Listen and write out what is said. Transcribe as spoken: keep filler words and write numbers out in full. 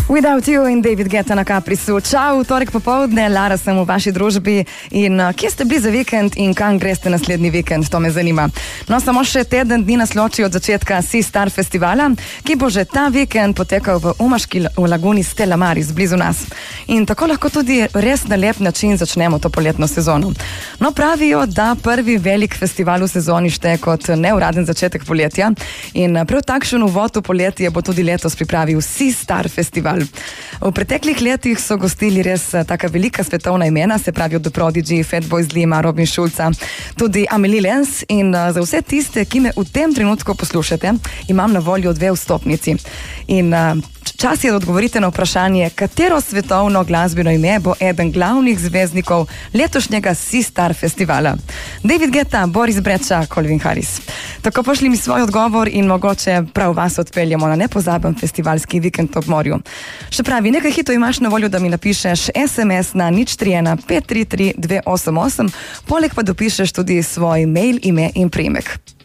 Without You in David Guetta na Caprisu. Čau, torek popovdne, Lara sem v vaši družbi in uh, kje ste bili za vikend in kam greste naslednji vikend, to me zanima. No, samo še teden dni nas loči od začetka Sea Star festivala, ki bo že ta vikend potekal v Umaški v laguni Stella Maris, blizu nas. In tako lahko tudi res na lep način začnemo to poletno sezono. No, pravijo, da prvi velik festival v sezoni šteje kot neuraden začetek poletja in prav takšen uvod v poletje bo tudi letos pripravil Sea Star festival. V preteklih letih so gostili res taka velika svetovna imena, se pravi od The Prodigy, Fatboy Slim, Robin Schulza, tudi Amelie Lenz, in za vse tiste, ki me v tem trenutku poslušate, imam na voljo dve vstopnici. In čas je, da odgovorite na vprašanje, katero svetovno glasbeno ime bo eden glavnih zvezdnikov letošnjega Sea Star festivala. David Guetta, Boris Brejcha, Calvin Harris. Tako pošli mi svoj odgovor in mogoče prav vas odpeljamo na nepozaben festivalski vikend ob morju. Še pravi, nekaj hitov imaš na voljo, da mi napišeš es em es na nič tri ena pet tri tri dve osem osem, poleg pa dopišeš tudi svoj mail, ime in priimek.